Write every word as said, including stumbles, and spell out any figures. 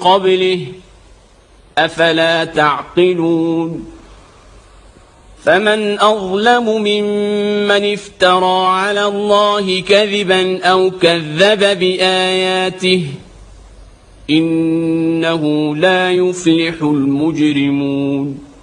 قبله أفلا تعقلون فمن أظلم ممن افترى على الله كذبا أو كذب بآياته إنه لا يفلح المجرمون